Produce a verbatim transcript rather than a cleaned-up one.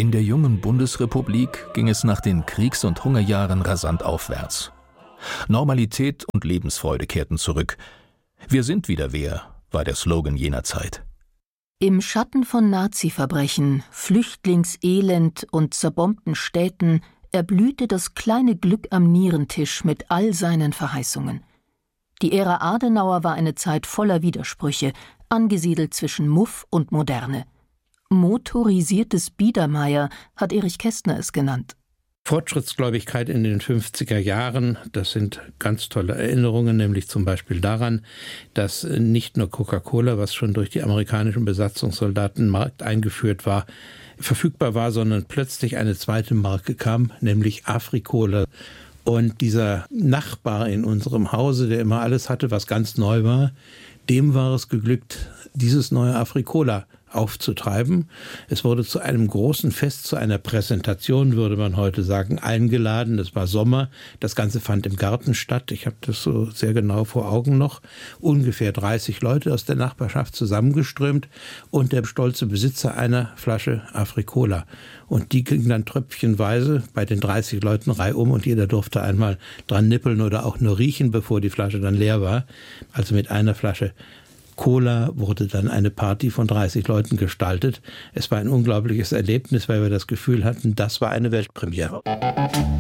In der jungen Bundesrepublik ging es nach den Kriegs- und Hungerjahren rasant aufwärts. Normalität und Lebensfreude kehrten zurück. Wir sind wieder wer, war der Slogan jener Zeit. Im Schatten von Nazi-Verbrechen, Flüchtlingselend und zerbombten Städten erblühte das kleine Glück am Nierentisch mit all seinen Verheißungen. Die Ära Adenauer war eine Zeit voller Widersprüche, angesiedelt zwischen Muff und Moderne. Motorisiertes Biedermeier hat Erich Kästner es genannt. Fortschrittsgläubigkeit in den fünfziger Jahren, das sind ganz tolle Erinnerungen, nämlich zum Beispiel daran, dass nicht nur Coca-Cola, was schon durch die amerikanischen Besatzungssoldaten im Markt eingeführt war, verfügbar war, sondern plötzlich eine zweite Marke kam, nämlich Afri-Cola. Und dieser Nachbar in unserem Hause, der immer alles hatte, was ganz neu war, dem war es geglückt, dieses neue Afri-Cola aufzutreiben. Es wurde zu einem großen Fest, zu einer Präsentation, würde man heute sagen, eingeladen. Es war Sommer. Das Ganze fand im Garten statt. Ich habe das so sehr genau vor Augen noch. Ungefähr dreißig Leute aus der Nachbarschaft zusammengeströmt und der stolze Besitzer einer Flasche Afri-Cola. Und die ging dann tröpfchenweise bei den dreißig Leuten reihum und jeder durfte einmal dran nippeln oder auch nur riechen, bevor die Flasche dann leer war. Also mit einer Flasche Cola wurde dann eine Party von dreißig Leuten gestaltet. Es war ein unglaubliches Erlebnis, weil wir das Gefühl hatten, das war eine Weltpremiere.